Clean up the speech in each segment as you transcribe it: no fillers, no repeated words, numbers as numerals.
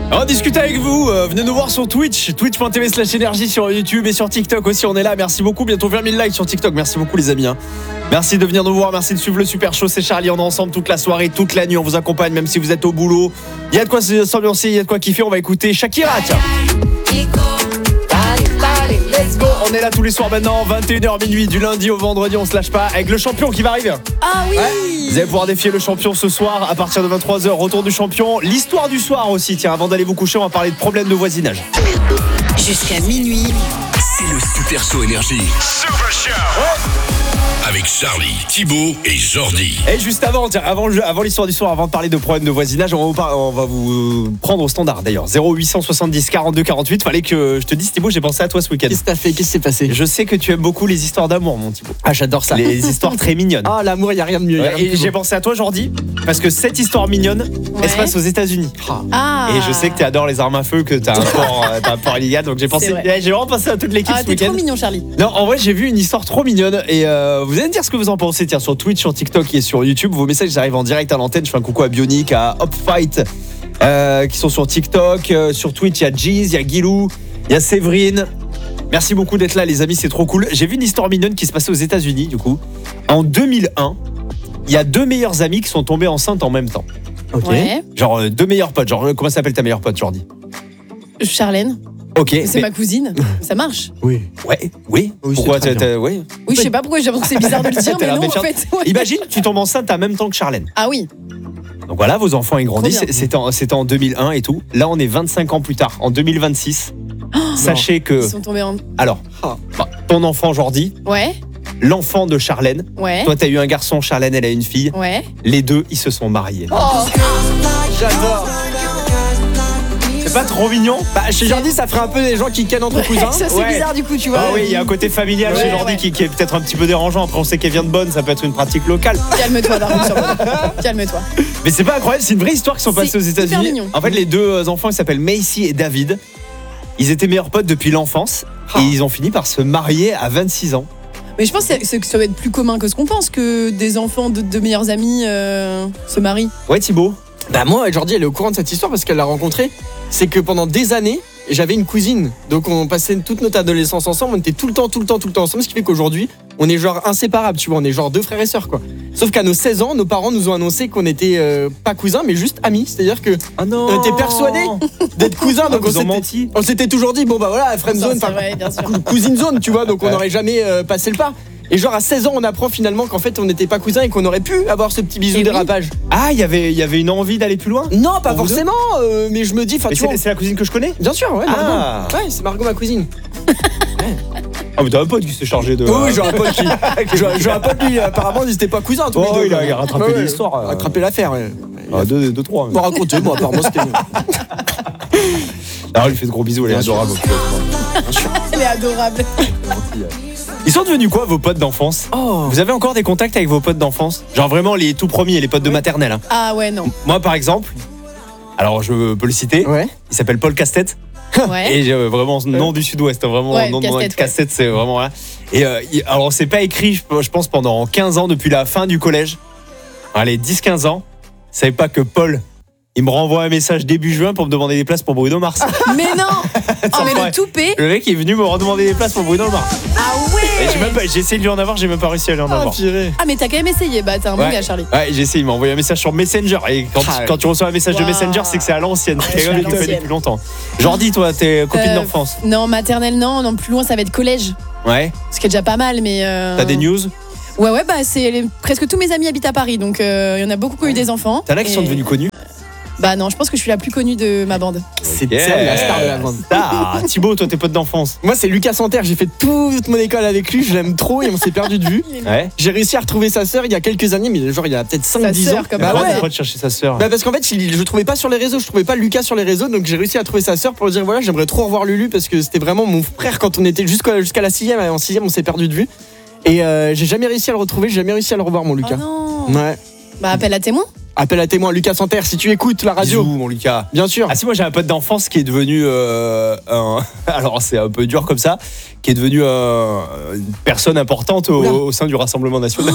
On discute avec vous, venez nous voir sur Twitch, twitch.tv/énergie sur YouTube et sur TikTok aussi, on est là, merci beaucoup, bientôt 20 000 likes sur TikTok, merci beaucoup les amis. Merci de venir nous voir, merci de suivre le Super Show, c'est Charlie, on est ensemble toute la soirée, toute la nuit, on vous accompagne même si vous êtes au boulot. Il y a de quoi s'ambiancer, il y a de quoi kiffer, on va écouter Shakira, tiens. Let's go. On est là tous les soirs maintenant, 21h minuit, du lundi au vendredi, on se lâche pas, avec le champion qui va arriver. Ah oui, Vous allez pouvoir défier le champion ce soir à partir de 23h, retour du champion. L'histoire du soir aussi, tiens, avant d'aller vous coucher, on va parler de problèmes de voisinage. jusqu'à minuit. C'est le Super Show Énergie. Super Show. Avec Charlie, Thibaut et Jordi. Et juste avant l'histoire du soir, avant de parler de problèmes de voisinage, on va vous prendre au standard d'ailleurs. 0870 42 48. Fallait que je te dise, Thibaut, j'ai pensé à toi ce week-end. Qu'est-ce que t'as fait? Qu'est-ce qui s'est passé? Je sais que tu aimes beaucoup les histoires d'amour, mon Thibaut. Ah, j'adore ça. Les histoires très mignonnes. Ah, l'amour, il n'y a rien de mieux. Et j'ai pensé à toi, Jordi, parce que cette histoire mignonne, elle se passe aux États-Unis. Ah. Et je sais que tu adores les armes à feu, que tu as un port illégal, donc j'ai vraiment pensé à toute l'équipe ce T'es week-end. trop mignon, Charlie. Non, en vrai, j'ai vu une histoire trop mignonne et vous allez me dire ce que vous en pensez. Tiens, sur Twitch, sur TikTok et sur YouTube, vos messages arrivent en direct à l'antenne. Je fais un coucou à Bionic, à Hopfight, qui sont sur TikTok. Sur Twitch, il y a Jeez, il y a Guilou, il y a Séverine. Merci beaucoup d'être là, les amis, c'est trop cool. J'ai vu une histoire mignonne qui se passait aux États-Unis, du coup. En 2001, il y a deux meilleures amies qui sont tombées enceintes en même temps. Ok. Ouais. Genre deux meilleurs potes. Genre, comment s'appelle ta meilleure pote, Jordi? Charlène, Ok. c'est ma cousine. Ça marche. Oui. Ouais, oui. Oui, Pourquoi c'est très bien. ouais. Oui, je sais pas pourquoi j'ai l'impression que c'est bizarre de le dire, T'as mais la non, en méfiante. fait. Ouais. Imagine, tu tombes enceinte en même temps que Charlène. Ah oui. Donc voilà, vos enfants ils grandissent. Trop bien. C'était en 2001 et tout. Là, on est 25 ans plus tard, en 2026. Sachez que, Ils sont tombés en. alors, ton enfant Jordi, Ouais, l'enfant de Charlène. ouais. Toi, t'as eu un garçon, Charlène, elle a une fille. Ouais. Les deux, ils se sont mariés. Oh, J'adore. C'est pas trop mignon? Bah, chez Jordi, ça ferait un peu des gens qui cannent entre cousins. ça c'est Ouais. bizarre du coup, tu vois. Ah oui, il y a un côté familial Ouais, chez Jordi ouais. qui est peut-être un petit peu dérangeant. Après, on sait qu'elle vient de Bonne, ça peut être une pratique locale. Calme-toi, Daron, sur moi. Calme-toi. Mais c'est pas incroyable, c'est une vraie histoire qui sont C'est passées aux hyper États-Unis. mignon. En fait, les deux enfants, ils s'appellent Macy et David. Ils étaient meilleurs potes depuis l'enfance et ils ont fini par se marier à 26 ans. Mais je pense que ça va être plus commun que ce qu'on pense que des enfants de meilleurs amis se marient. Ouais, Thibaut. Bah, moi, Jordi, elle est au courant de cette histoire parce qu'elle l'a rencontrée. C'est que pendant des années, j'avais une cousine. Donc, on passait toute notre adolescence ensemble. On était tout le temps ensemble. Ce qui fait qu'aujourd'hui, on est genre inséparables, tu vois. On est genre deux frères et sœurs, quoi. Sauf qu'à nos 16 ans, nos parents nous ont annoncé qu'on était pas cousins, mais juste amis. C'est-à-dire que Ah non. on était persuadés d'être cousins. Donc, Vous ont menti. on s'était toujours dit, bon, bah voilà, friend zone, C'est vrai, bien sûr. cousine zone, tu vois. Donc, on Ouais. n'aurait jamais passé le pas. Et genre à 16 ans, on apprend finalement qu'en fait on n'était pas cousins et qu'on aurait pu avoir ce petit bisou Et oui. dérapage. Ah, il y avait une envie d'aller plus loin. Non, pas Pour vous forcément, mais je me dis, enfin Mais tu vois. c'est la cousine que je connais. Bien sûr, ouais, Margot. Ah. Ouais, c'est Margot, ma cousine. Ah, mais t'as un pote qui s'est chargé de. Oui, j'ai un pote qui. J'ai un pote, lui, apparemment, ils étaient pas cousins, tous les Oh, deux. il a rattrapé Ouais, l'histoire. Rattrapé l'affaire, ouais. Ah, deux, trois. Bon, racontez, moi, apparemment, c'était. Alors, il lui fait de gros bisous, elle est Bien sûr. adorable. Elle est adorable. Ils sont devenus quoi, vos potes d'enfance? Oh. Vous avez encore des contacts avec vos potes d'enfance? Genre vraiment les tout premiers, les potes de maternelle. Hein. Ah ouais, non. Moi, par exemple, alors je peux le citer, Ouais. il s'appelle Paul Castet. Ouais. Et vraiment nom du sud-ouest, hein, vraiment Ouais, nom de Castet, Castet, c'est vraiment là. Et alors c'est pas écrit, je pense pendant 15 ans depuis la fin du collège. Allez, 10-15 ans. Vous savez pas que Paul, il me renvoie un message début juin pour me demander des places pour Bruno Mars. Mais non. Oh mais vrai. le toupet. Le mec est venu me redemander des places pour Bruno Mars. Ah Et ouais. j'ai essayé de lui en avoir, j'ai même pas réussi à lui en avoir. purée. Ah mais t'as quand même essayé. Bah t'es un bon Ouais. gars, Charlie. Ouais, j'ai essayé, il m'a envoyé un message sur Messenger. Et quand tu reçois un message de Wow. Messenger, c'est que c'est à l'ancienne. C'est c'est quelqu'un à qui le fait l'ancienne. depuis longtemps. Jordi, toi, t'es copine d'enfance. Non, maternelle non, non plus loin ça va être collège. Ouais. Ce qui est déjà pas mal, mais. T'as des news? Ouais, bah presque tous mes amis habitent à Paris, donc il y en a beaucoup qui ont eu des enfants. T'en as qui sont Et- devenus connus? Bah non, je pense que je suis la plus connue de ma bande. C'est la star de la bande. Ah, Thibaut, toi, tes potes d'enfance. Moi, c'est Lucas Santerre. J'ai fait toute mon école avec lui. Je l'aime trop et on s'est perdu de vue. Ouais. J'ai réussi à retrouver sa sœur il y a quelques années, mais genre il y a peut-être 5-10 ans. sœur, comme Bah par ouais. hasard. Pourquoi de chercher sa sœur? Bah parce qu'en fait, je trouvais pas sur les réseaux, je trouvais pas Lucas sur les réseaux, donc j'ai réussi à trouver sa sœur pour lui dire voilà, j'aimerais trop revoir Lulu parce que c'était vraiment mon frère quand on était jusqu'à la 6ème. En 6ème, on s'est perdu de vue. Et j'ai jamais réussi à le retrouver, j'ai jamais réussi à le revoir, mon Oh Lucas. non. Ouais. Bah appelle à témoin. Appel à témoin, Lucas Santerre, si tu écoutes la radio. Bisous, mon Lucas. Bien sûr. Ah si, moi j'ai un pote d'enfance qui est devenu alors c'est un peu dur comme ça, qui est devenu une personne importante au sein du Rassemblement National.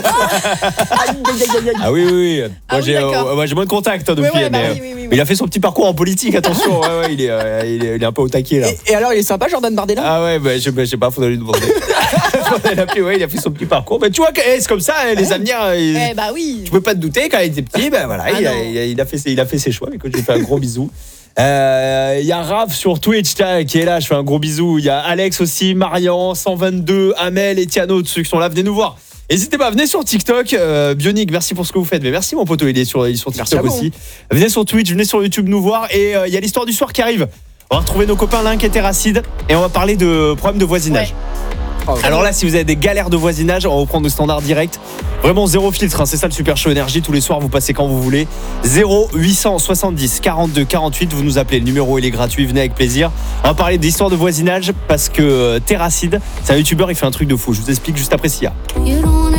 Ah oui. Ah oui, d'accord. Moi j'ai moins de contact depuis, Ouais, bah mais, oui. mais il a fait son petit parcours en politique, attention. Ouais, il est un peu au taquet là. Et alors, il est sympa, Jordan Bardella? Ah ouais, je sais pas, faudrait lui demander. Faudrait l'appeler, ouais, il a fait son petit parcours. Mais tu vois que c'est comme ça, les avenirs. Bah oui. Tu peux pas te douter, quand il était petit, ben voilà, il a fait ses choix. Mais écoute, j'ai fait un gros bisou. Il y a Raph sur Twitch qui est là, je fais un gros bisou. Il y a Alex aussi, Marian, 122, Amel et Tiano, tous ceux qui sont là, venez nous voir. N'hésitez pas, venez sur TikTok. Bionic, merci pour ce que vous faites. Mais merci mon poteau, il est sur TikTok aussi. Venez sur Twitch, venez sur YouTube nous voir. Et il y a l'histoire du soir qui arrive. On va retrouver nos copains Link et Terracide et on va parler de problèmes de voisinage. Alors là, si vous avez des galères de voisinage, on va reprendre le standard direct. Vraiment zéro filtre, c'est ça le Super Show Énergie. Tous les soirs, vous passez quand vous voulez. 0870 42 48, vous nous appelez. Le numéro, il est gratuit, venez avec plaisir. On va parler d'histoire de voisinage parce que Terracide, c'est un youtubeur, il fait un truc de fou. Je vous explique juste après Sia.